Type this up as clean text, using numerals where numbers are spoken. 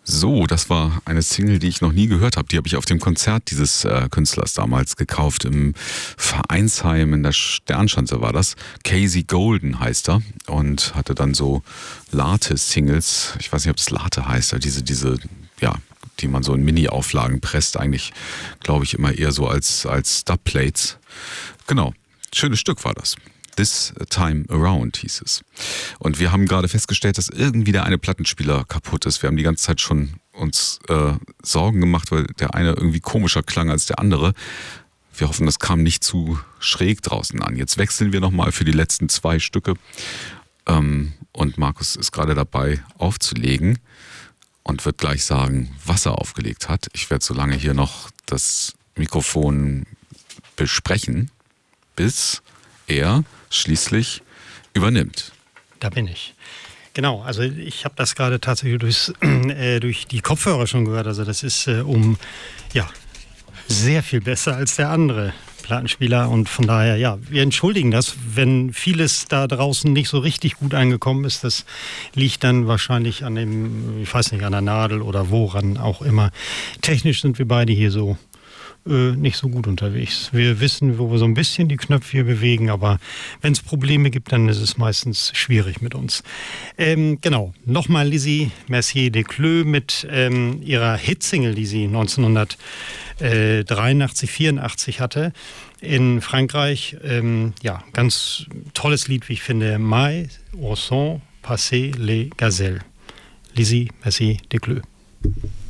So, das war eine Single, die ich noch nie gehört habe. Die habe ich auf dem Konzert dieses Künstlers damals gekauft. Im Vereinsheim in der Sternschanze war das. Casey Golden heißt er. Und hatte dann so Late-Singles. Ich weiß nicht, ob das Late heißt. Diese, ja, die man so in Mini-Auflagen presst. Eigentlich, glaube ich, immer eher so als Stubplates. Genau, schönes Stück war das. This Time Around hieß es. Und wir haben gerade festgestellt, dass irgendwie der eine Plattenspieler kaputt ist. Wir haben die ganze Zeit schon uns Sorgen gemacht, weil der eine irgendwie komischer klang als der andere. Wir hoffen, das kam nicht zu schräg draußen an. Jetzt wechseln wir nochmal für die letzten 2 Stücke. Und Markus ist gerade dabei aufzulegen und wird gleich sagen, was er aufgelegt hat. Ich werde so lange hier noch das Mikrofon besprechen, bis er schließlich übernimmt. Da bin ich. Genau, also ich habe das gerade tatsächlich durch die Kopfhörer schon gehört. Also das ist sehr viel besser als der andere Plattenspieler. Und von daher, ja, wir entschuldigen das, wenn vieles da draußen nicht so richtig gut angekommen ist. Das liegt dann wahrscheinlich an dem, ich weiß nicht, an der Nadel oder woran auch immer. Technisch sind wir beide hier so nicht so gut unterwegs. Wir wissen, wo wir so ein bisschen die Knöpfe hier bewegen, aber wenn es Probleme gibt, dann ist es meistens schwierig mit uns. Genau, nochmal Lizzie Mercier Descleux mit ihrer Hitsingle, die sie 1983, 84 hatte in Frankreich. Ganz tolles Lied, wie ich finde. Mais au son passé les gazelles. Lizzie Mercier Descleux.